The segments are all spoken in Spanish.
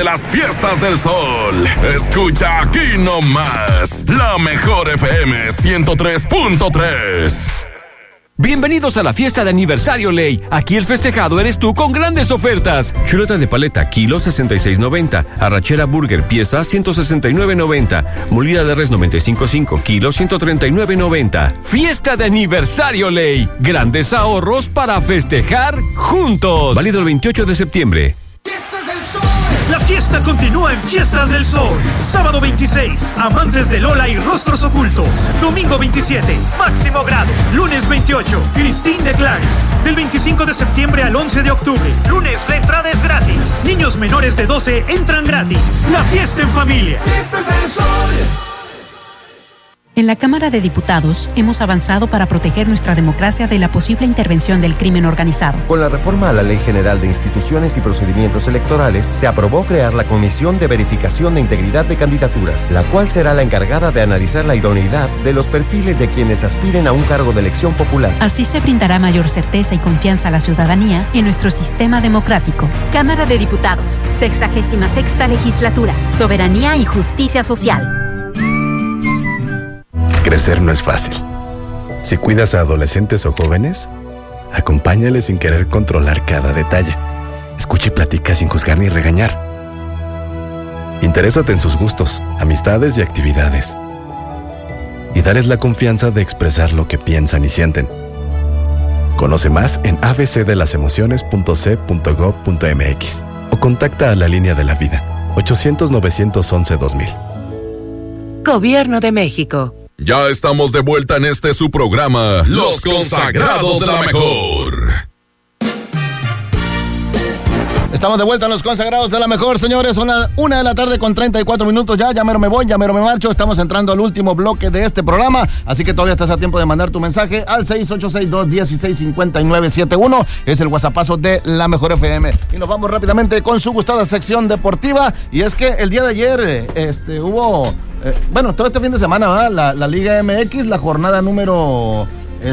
de las fiestas del sol. Escucha aquí nomás, la mejor FM 103.3. Bienvenidos a la fiesta de aniversario Ley. Aquí el festejado eres tú con grandes ofertas. Chuleta de paleta, kilo 66.90. Arrachera burger, pieza 169.90. Molida de res 95.5, kilo 139.90. Fiesta de aniversario Ley. Grandes ahorros para festejar juntos. Válido el 28 de septiembre. La fiesta continúa en Fiestas del Sol. Sábado 26, Amantes de Lola y Rostros Ocultos. Domingo 27, Máximo Grado. Lunes 28, Christine de Clary. Del 25 de septiembre al 11 de octubre. Lunes, la entrada es gratis. Niños menores de 12 entran gratis. La fiesta en familia. Fiestas del Sol. En la Cámara de Diputados hemos avanzado para proteger nuestra democracia de la posible intervención del crimen organizado. Con la reforma a la Ley General de Instituciones y Procedimientos Electorales, se aprobó crear la Comisión de Verificación de Integridad de Candidaturas, la cual será la encargada de analizar la idoneidad de los perfiles de quienes aspiren a un cargo de elección popular. Así se brindará mayor certeza y confianza a la ciudadanía en nuestro sistema democrático. Cámara de Diputados, 66ª Legislatura, Soberanía y Justicia Social. Crecer no es fácil. Si cuidas a adolescentes o jóvenes, acompáñales sin querer controlar cada detalle. Escucha y platica sin juzgar ni regañar. Interésate en sus gustos, amistades y actividades. Y dales la confianza de expresar lo que piensan y sienten. Conoce más en abcdelalasemociones.c.gov.mx o contacta a la Línea de la Vida, 800-911-2000. Gobierno de México. Ya estamos de vuelta en este su programa, Los Consagrados de la Mejor. Estamos de vuelta en Los Consagrados de la Mejor, señores. Son las 1 de la tarde con 34 minutos ya. Ya mero me voy, ya mero me marcho. Estamos entrando al último bloque de este programa, así que todavía estás a tiempo de mandar tu mensaje al 686-216-5971. Es el WhatsAppazo de La Mejor FM. Y nos vamos rápidamente con su gustada sección deportiva. Y es que el día de ayer hubo... todo este fin de semana, ¿verdad? La Liga MX, la jornada número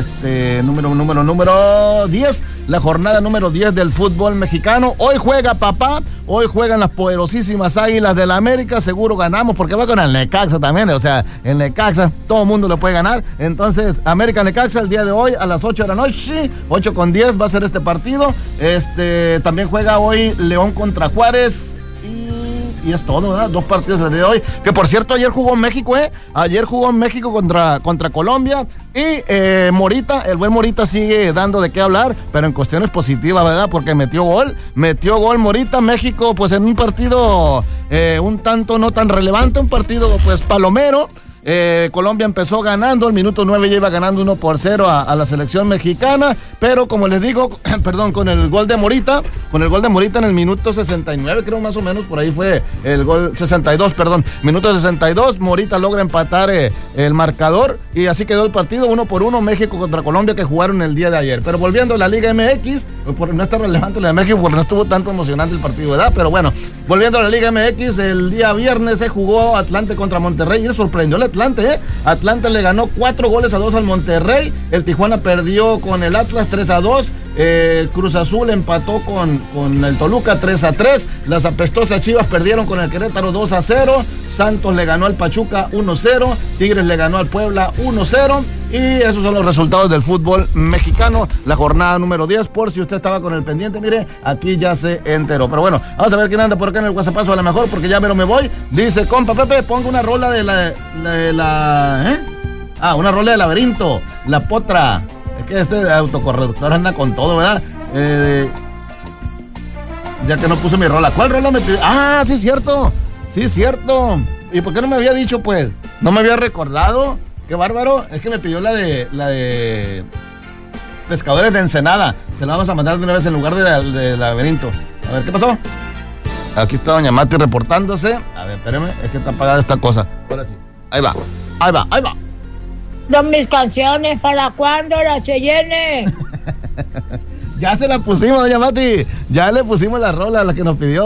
10, la jornada número 10 del fútbol mexicano. Hoy juega papá, hoy juegan las poderosísimas Águilas del la América, seguro ganamos porque va con el Necaxa también, o sea, el Necaxa, todo el mundo lo puede ganar. Entonces, América Necaxa el día de hoy a las 8 de la noche, 8:10 va a ser este partido. También juega hoy León contra Juárez. Y es todo, ¿verdad? 2 partidos el día de hoy. Que por cierto, ayer jugó México, Ayer jugó México contra Colombia. Y Morita, el buen Morita sigue dando de qué hablar, pero en cuestiones positivas, ¿verdad? Porque metió gol Morita. México, pues en un partido un tanto no tan relevante, un partido pues palomero. Colombia empezó ganando, al minuto 9 ya iba ganando 1-0 a la selección mexicana, pero como les digo, con el gol de Morita en el minuto 69, creo más o menos, por ahí fue el gol 62, minuto 62, Morita logra empatar el marcador y así quedó el partido 1-1, México contra Colombia, que jugaron el día de ayer. Pero volviendo a la Liga MX, no está relevante la de México porque no estuvo tanto emocionante el partido, ¿verdad? Pero bueno, volviendo a la Liga MX, el día viernes se jugó Atlante contra Monterrey y sorprendió el Atlante, Atlante le ganó 4-2 al Monterrey. El Tijuana perdió con el Atlas 3-2. Cruz Azul empató con el Toluca 3-3. Las apestosas Chivas perdieron con el Querétaro 2-0. Santos le ganó al Pachuca 1-0. Tigres le ganó al Puebla 1-0. Y esos son los resultados del fútbol mexicano, la jornada número 10, por si usted estaba con el pendiente, mire, aquí ya se enteró. Pero bueno, vamos a ver quién anda por acá en el WhatsAppazo a la mejor, porque ya me voy. Dice, compa Pepe, ponga una rola de una rola de Laberinto, La Potra. Es que este autocorrector anda con todo, ¿verdad? Ya que no puse mi rola. ¿Cuál rola me pidió? Ah, sí, cierto. ¿Y por qué no me había dicho, pues? ¿No me había recordado? Qué bárbaro, es que me pidió la de Pescadores de Ensenada. Se la vamos a mandar de una vez en lugar de Laberinto. A ver, ¿qué pasó? Aquí está doña Mati reportándose. A ver, espérame, es que está apagada esta cosa. Ahora sí, ahí va. Son mis canciones, ¿para cuándo la Cheyenne? Ya se la pusimos, doña Mati. Ya le pusimos la rola a la que nos pidió.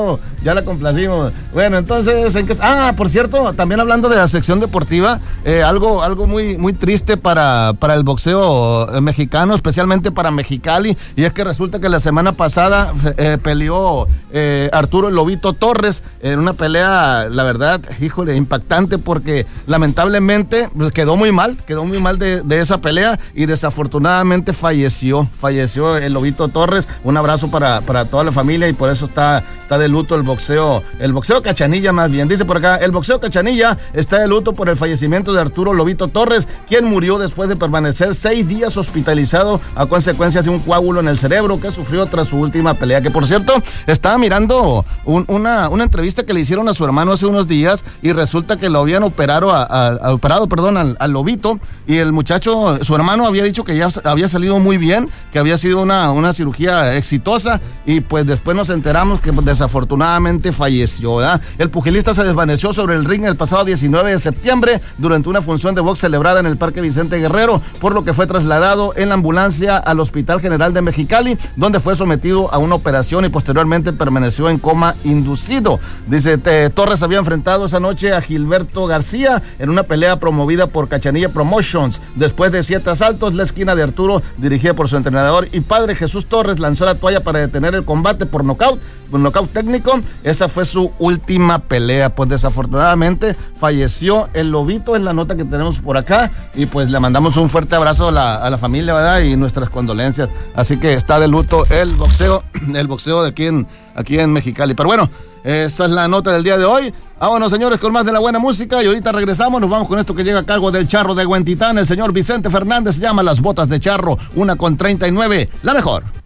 Ya la complacimos. Bueno, entonces, por cierto, también hablando de la sección deportiva, algo muy, muy triste para el boxeo mexicano, especialmente para Mexicali, y es que resulta que la semana pasada peleó Arturo el Lobito Torres en una pelea, la verdad, híjole, impactante, porque lamentablemente quedó muy mal de esa pelea y desafortunadamente falleció el Lobito Torres. Un abrazo para toda la familia, y por eso está de luto el boxeo Cachanilla, más bien. Dice por acá, el boxeo Cachanilla está de luto por el fallecimiento de Arturo Lobito Torres, quien murió después de permanecer 6 días hospitalizado a consecuencia de un coágulo en el cerebro que sufrió tras su última pelea. Que por cierto, estaba mirando una entrevista que le hicieron a su hermano hace unos días, y resulta que lo habían operado al Lobito, y el muchacho, su hermano, había dicho que ya había salido muy bien, que había sido una cirugía exitosa, y pues después nos enteramos que desafortunadamente falleció, ¿verdad? El pugilista se desvaneció sobre el ring el pasado 19 de septiembre durante una función de box celebrada en el Parque Vicente Guerrero, por lo que fue trasladado en la ambulancia al Hospital General de Mexicali, donde fue sometido a una operación y posteriormente permaneció en coma inducido. Dice, Torres había enfrentado esa noche a Gilberto García en una pelea promovida por Cachanilla Promotions. Después de 7 asaltos, la esquina de Arturo, dirigida por su entrenador y padre Jesús Torres, lanzó la toalla para detener el combate por nocaut técnico. Esa fue su última pelea. Pues desafortunadamente falleció el Lobito, es la nota que tenemos por acá, y pues le mandamos un fuerte abrazo a la familia, ¿verdad? Y nuestras condolencias. Así que está de luto el boxeo de aquí en Mexicali. Pero bueno, esa es la nota del día de hoy. Vámonos, señores, con más de la buena música, y ahorita regresamos. Nos vamos con esto que llega a cargo del Charro de Huentitán, el señor Vicente Fernández. Se llama Las Botas de Charro, 1:39, la mejor.